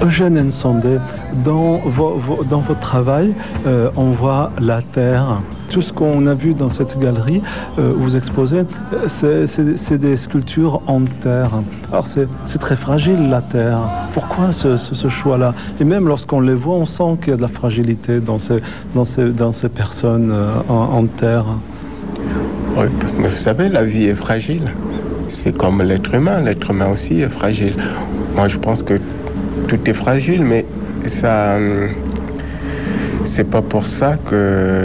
Eugène Nsondé, dans votre travail, on voit la terre. Tout ce qu'on a vu dans cette galerie où vous exposez, c'est des sculptures en terre. Alors c'est très fragile la terre. Pourquoi ce choix-là? Et même lorsqu'on les voit, on sent qu'il y a de la fragilité dans ces personnes en terre. Oui, mais vous savez, la vie est fragile. C'est comme l'être humain aussi est fragile. Moi, je pense que tout est fragile, mais ça, c'est pas pour ça que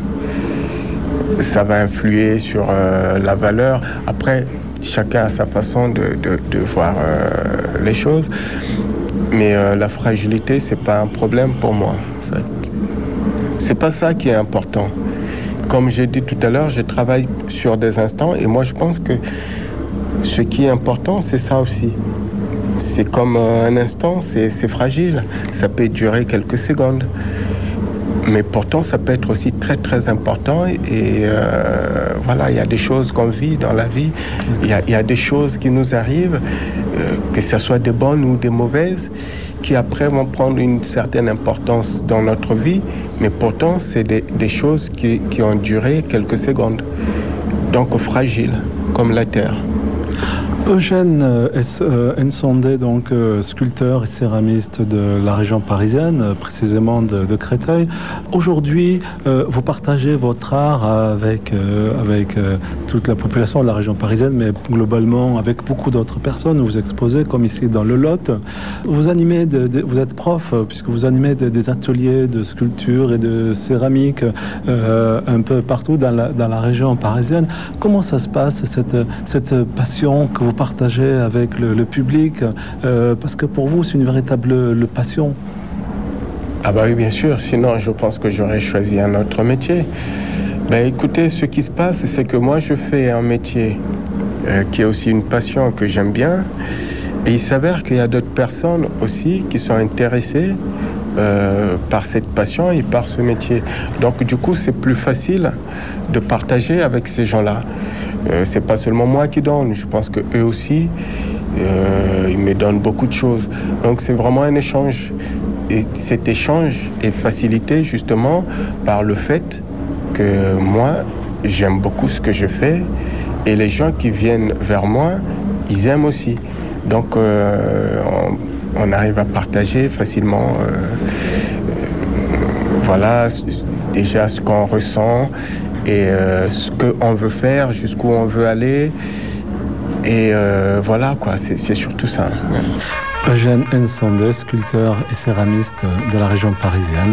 ça va influer sur la valeur. Après, chacun a sa façon de voir les choses, mais la fragilité, c'est pas un problème pour moi. En fait. C'est pas ça qui est important. Comme j'ai dit tout à l'heure, je travaille sur des instants, et moi, je pense que ce qui est important, c'est ça aussi. C'est comme un instant, c'est fragile. Ça peut durer quelques secondes. Mais pourtant, ça peut être aussi très, très important. Et voilà, il y a des choses qu'on vit dans la vie. Il y a des choses qui nous arrivent, que ce soit des bonnes ou des mauvaises, qui après vont prendre une certaine importance dans notre vie. Mais pourtant, c'est des choses qui ont duré quelques secondes. Donc fragiles, comme la terre. Eugène Nsondé, donc sculpteur et céramiste de la région parisienne, précisément de Créteil. Aujourd'hui, vous partagez votre art avec toute la population de la région parisienne, mais globalement avec beaucoup d'autres personnes. Vous exposez, comme ici dans le Lot. Vous animez, vous êtes prof, puisque vous animez des ateliers de sculpture et de céramique un peu partout dans la région parisienne. Comment ça se passe, cette passion que vous partagez avec le public, parce que pour vous c'est une véritable passion. Ah bah oui, bien sûr, sinon je pense que j'aurais choisi un autre métier. Ben écoutez, ce qui se passe, c'est que moi je fais un métier qui est aussi une passion que j'aime bien, et il s'avère qu'il y a d'autres personnes aussi qui sont intéressées par cette passion et par ce métier. Donc du coup c'est plus facile de partager avec ces gens-là. C'est pas seulement moi qui donne, je pense que eux aussi, ils me donnent beaucoup de choses. Donc c'est vraiment un échange. Et cet échange est facilité justement par le fait que moi, j'aime beaucoup ce que je fais, et les gens qui viennent vers moi, ils aiment aussi. Donc on arrive à partager facilement voilà, déjà ce qu'on ressent, et ce qu'on veut faire, jusqu'où on veut aller. Et voilà, quoi, c'est surtout ça. Eugène Nsondé, sculpteur et céramiste de la région parisienne.